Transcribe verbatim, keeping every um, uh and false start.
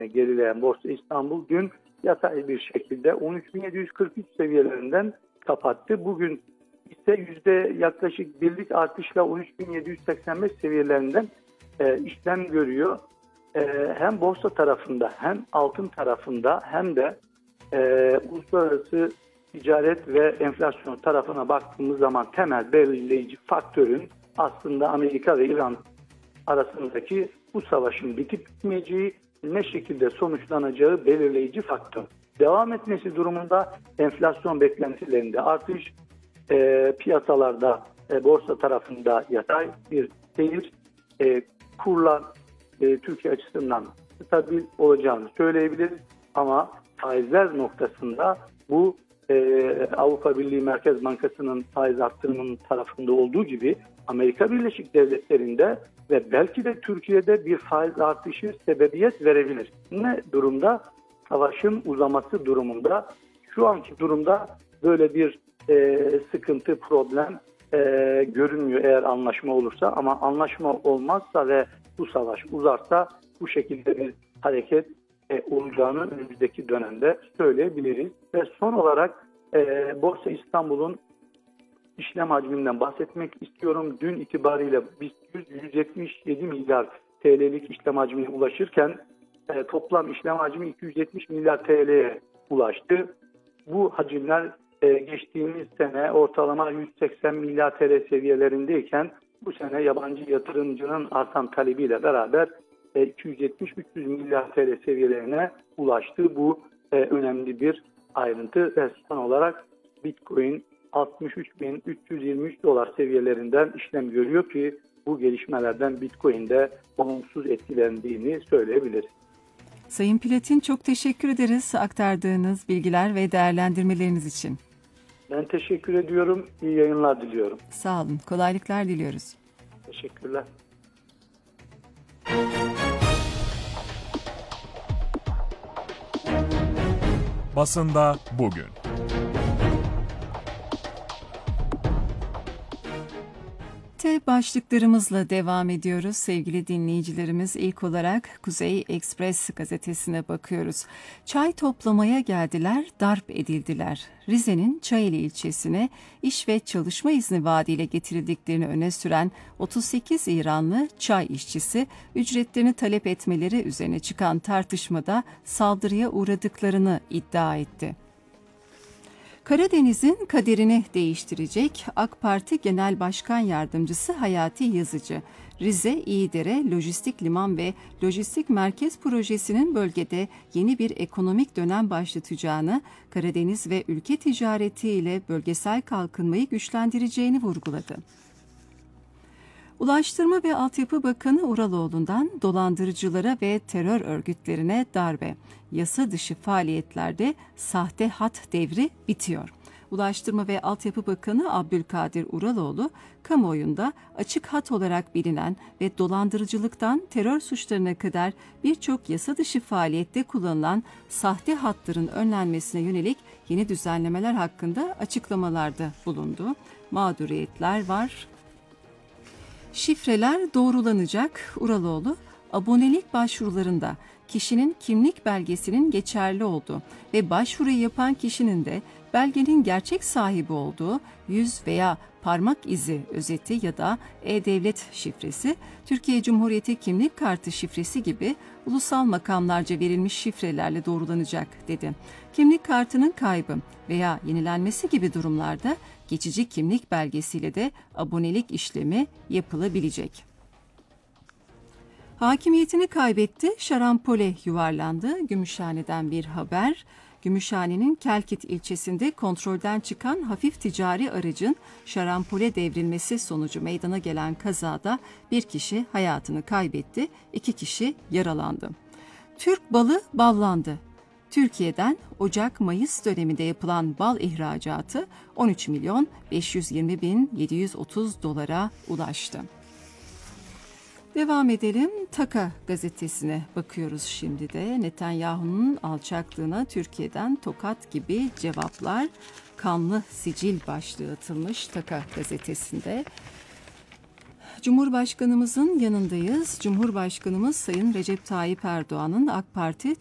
gerileyen Borsa İstanbul dün yatay bir şekilde on üç bin yedi yüz kırk üç seviyelerinden kapattı. Bugün ise yüzde yaklaşık birlik artışla on üç bin yedi yüz seksen beş seviyelerinden e, işlem görüyor. E, hem borsa tarafında hem altın tarafında hem de e, uluslararası ticaret ve enflasyon tarafına baktığımız zaman temel belirleyici faktörün aslında Amerika ve İran arasındaki bu savaşın bitip bitmeyeceği, ne şekilde sonuçlanacağı belirleyici faktör. Devam etmesi durumunda enflasyon beklentilerinde artış, e, piyasalarda, e, borsa tarafında yatay bir seyir, e, kurlar e, Türkiye açısından stabil olacağını söyleyebiliriz. Ama faizler noktasında bu e, Avrupa Birliği Merkez Bankası'nın faiz arttırımının tarafında olduğu gibi Amerika Birleşik Devletleri'nde ve belki de Türkiye'de bir faiz artışı sebebiyet verebilir. Ne durumda? Savaşın uzaması durumunda. Şu anki durumda böyle bir e, sıkıntı, problem e, görünmüyor eğer anlaşma olursa. Ama anlaşma olmazsa ve bu savaş uzarsa bu şekilde bir hareket e, olacağını önümüzdeki dönemde söyleyebiliriz. Ve son olarak e, Borsa İstanbul'un işlem hacminden bahsetmek istiyorum. Dün itibariyle yüz yetmiş yedi milyar T L'lik işlem hacmine ulaşırken e, toplam işlem hacmi iki yüz yetmiş milyar T L'ye ulaştı. Bu hacimler e, geçtiğimiz sene ortalama yüz seksen milyar T L seviyelerindeyken bu sene yabancı yatırımcının artan talebiyle beraber e, iki yüz yetmiş üç yüz milyar T L seviyelerine ulaştı. Bu e, önemli bir ayrıntı ve son olarak Bitcoin altmış üç bin üç yüz yirmi üç dolar seviyelerinden işlem görüyor ki bu gelişmelerden Bitcoin'de olumsuz etkilendiğini söyleyebiliriz. Sayın Platin, çok teşekkür ederiz aktardığınız bilgiler ve değerlendirmeleriniz için. Ben teşekkür ediyorum. İyi yayınlar diliyorum. Sağ olun. Kolaylıklar diliyoruz. Teşekkürler. Basında bugün. T başlıklarımızla devam ediyoruz sevgili dinleyicilerimiz. İlk olarak Kuzey Ekspres gazetesine bakıyoruz. Çay toplamaya geldiler, darp edildiler. Rize'nin Çayeli ilçesine iş ve çalışma izni vaadiyle getirildiklerini öne süren otuz sekiz İranlı çay işçisi ücretlerini talep etmeleri üzerine çıkan tartışmada saldırıya uğradıklarını iddia etti. Karadeniz'in kaderini değiştirecek AK Parti Genel Başkan Yardımcısı Hayati Yazıcı, Rize İyidere Lojistik Liman ve Lojistik Merkez Projesi'nin bölgede yeni bir ekonomik dönem başlatacağını, Karadeniz ve ülke ticaretiyle bölgesel kalkınmayı güçlendireceğini vurguladı. Ulaştırma ve Altyapı Bakanı Uraloğlu'ndan dolandırıcılara ve terör örgütlerine darbe. Yasa dışı faaliyetlerde sahte hat devri bitiyor. Ulaştırma ve Altyapı Bakanı Abdülkadir Uraloğlu, kamuoyunda açık hat olarak bilinen ve dolandırıcılıktan terör suçlarına kadar birçok yasa dışı faaliyette kullanılan sahte hatların önlenmesine yönelik yeni düzenlemeler hakkında açıklamalarda bulundu. Mağduriyetler var. Şifreler doğrulanacak. Uraloğlu, abonelik başvurularında kişinin kimlik belgesinin geçerli olduğu ve başvuruyu yapan kişinin de belgenin gerçek sahibi olduğu yüz veya parmak izi özeti ya da e-devlet şifresi, Türkiye Cumhuriyeti kimlik kartı şifresi gibi ulusal makamlarca verilmiş şifrelerle doğrulanacak dedi. Kimlik kartının kaybı veya yenilenmesi gibi durumlarda geçici kimlik belgesiyle de abonelik işlemi yapılabilecek. Hakimiyetini kaybetti, şarampole yuvarlandı. Gümüşhane'den bir haber. Gümüşhane'nin Kelkit ilçesinde kontrolden çıkan hafif ticari aracın şarampole devrilmesi sonucu meydana gelen kazada bir kişi hayatını kaybetti, iki kişi yaralandı. Türk balı ballandı. Türkiye'den Ocak-Mayıs döneminde yapılan bal ihracatı on üç milyon beş yüz yirmi bin yedi yüz otuz dolara ulaştı. Devam edelim. Taka gazetesine bakıyoruz şimdi de. Netanyahu'nun alçaklığına Türkiye'den tokat gibi cevaplar. Kanlı sicil başlığı atılmış Taka gazetesinde. Cumhurbaşkanımızın yanındayız. Cumhurbaşkanımız Sayın Recep Tayyip Erdoğan'ın AK Parti